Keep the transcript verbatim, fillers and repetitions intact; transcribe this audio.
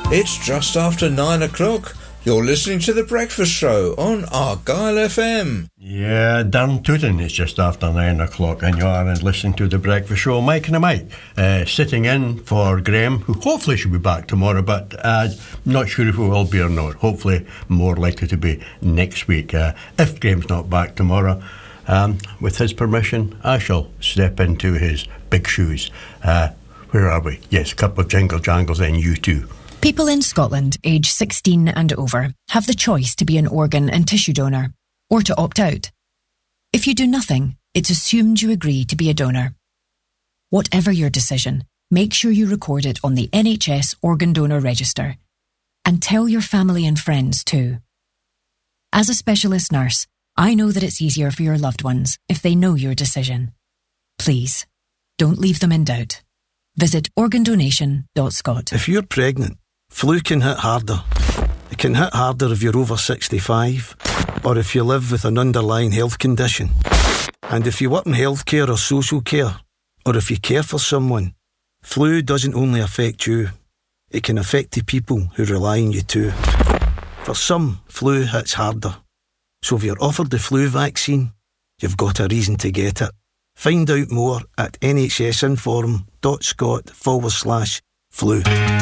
It's just after nine o'clock. You're listening to The Breakfast Show on Argyle F M. Yeah, darn tootin', it's just after nine o'clock and you are listening to The Breakfast Show. Mike and Mike, uh, sitting in for Graham, who hopefully should be back tomorrow, but uh, not sure if he will be or not. Hopefully more likely to be next week. Uh, if Graham's not back tomorrow, um, with his permission, I shall step into his big shoes. Uh, where are we? Yes, a couple of jingle jangles and you too. People in Scotland aged sixteen and over have the choice to be an organ and tissue donor, or to opt out. If you do nothing, it's assumed you agree to be a donor. Whatever your decision, make sure you record it on the N H S Organ Donor Register. And tell your family and friends too. As a specialist nurse, I know that it's easier for your loved ones if they know your decision. Please, don't leave them in doubt. Visit organ donation dot scot. If you're pregnant, flu can hit harder. It can hit harder if you're over sixty-five or if you live with an underlying health condition. And if you work in healthcare or social care, or if you care for someone, flu doesn't only affect you, it can affect the people who rely on you too. For some, flu hits harder. So if you're offered the flu vaccine, you've got a reason to get it. Find out more at nhsinform.scot forward slash flu.